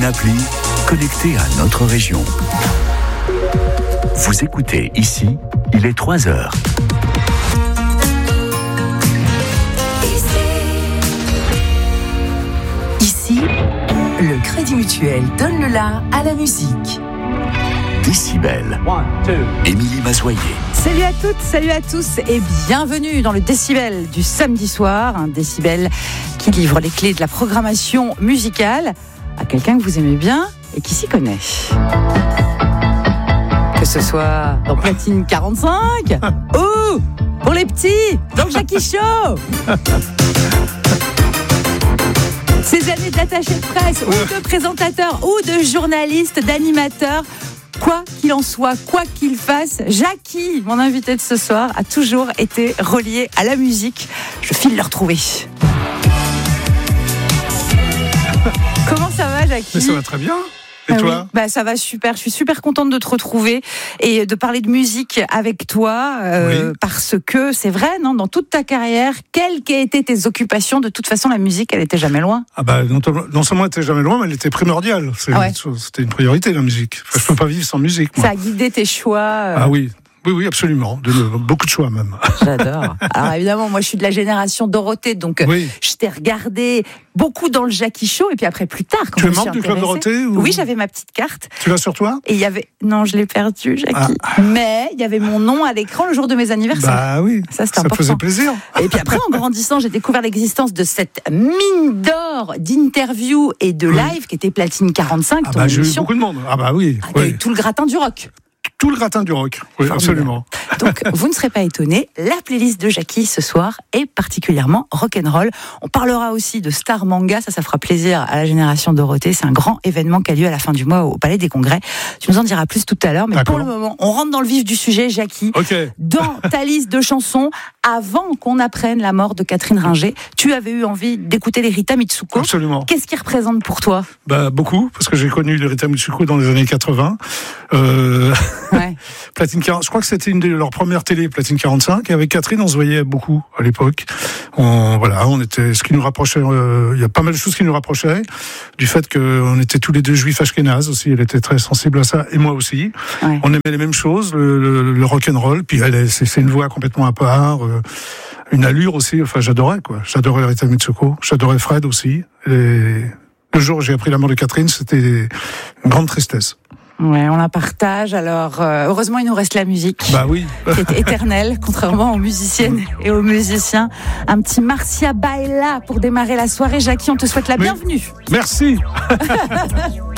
une appli connectée à notre région. Vous écoutez ici, il est 3h. Ici, le Crédit Mutuel donne le la à la musique. Décibel. Émilie Mazoyer. Salut à toutes, salut à tous et bienvenue dans le Décibel du samedi soir. Un Décibel qui livre les clés de la programmation musicale à quelqu'un que vous aimez bien et qui s'y connaît. Que ce soit dans Platine 45 ou pour les petits, dans le Jackie Show. Ces années d'attaché de presse ou de présentateur ou de journaliste, d'animateur. Quoi qu'il en soit, quoi qu'il fasse, Jackie, mon invité de ce soir, a toujours été relié à la musique. Je file le retrouver. Comment ça va, Jackie ? Mais ça va très bien. Et toi ? Oui, ça va super. Je suis super contente de te retrouver et de parler de musique avec toi parce que c'est vrai, non, dans toute ta carrière, quelles qu'aient été tes occupations, de toute façon, la musique, elle était jamais loin. Non seulement elle était jamais loin, mais elle était primordiale. C'était une priorité, la musique. Enfin, je peux pas vivre sans musique, moi. Ça a guidé tes choix. Ah oui. Oui, absolument. Beaucoup de choix, même. J'adore. Alors, évidemment, moi, je suis de la génération Dorothée, donc je t'ai regardé beaucoup dans le Jackie Show, et puis après, plus tard, quand tu je me suis es membre du Club Dorothée ou... Oui, j'avais ma petite carte. Tu l'as sur toi ? Et il y avait... Non, je l'ai perdu, Jackie. Mais il y avait mon nom à l'écran le jour de mes anniversaires. Bah oui, ça important. Faisait plaisir. Et puis après, en grandissant, j'ai découvert l'existence de cette mine d'or d'interviews et de live qui était Platine 45. J'ai eu beaucoup de monde. T'as eu tout le gratin du rock. Tout le gratin du rock, oui, absolument. Donc, vous ne serez pas étonnés, la playlist de Jackie ce soir est particulièrement rock'n'roll. On parlera aussi de Star Manga, ça fera plaisir à la génération Dorothée. C'est un grand événement qui a lieu à la fin du mois au Palais des Congrès. Tu nous en diras plus tout à l'heure, mais D'accord. Pour le moment, on rentre dans le vif du sujet, Jackie. Okay. Dans ta liste de chansons, avant qu'on apprenne la mort de Catherine Ringer, tu avais eu envie d'écouter les Rita Mitsuko. Absolument. Qu'est-ce qui représente pour toi ? Beaucoup, parce que j'ai connu les Rita Mitsuko dans les années 80. Ouais. Platine 40, je crois que c'était une de leurs premières télé, Platine 45. Et avec Catherine, on se voyait beaucoup à l'époque. On était, ce qui nous rapprochait, il y a pas mal de choses qui nous rapprochaient. Du fait qu'on était tous les deux juifs ashkénazes aussi. Elle était très sensible à ça, et moi aussi. Ouais. On aimait les mêmes choses, le rock'n'roll. Puis c'est une voix complètement à part, une allure aussi. Enfin, j'adorais, quoi. J'adorais Rita Mitsuko. J'adorais Fred aussi. Et le jour où j'ai appris la mort de Catherine, c'était une grande tristesse. Ouais, on la partage. Alors, heureusement, il nous reste la musique. Bah oui. Qui est éternelle, contrairement aux musiciennes et aux musiciens. Un petit Marcia Baella pour démarrer la soirée. Jackie, on te souhaite la bienvenue. Merci.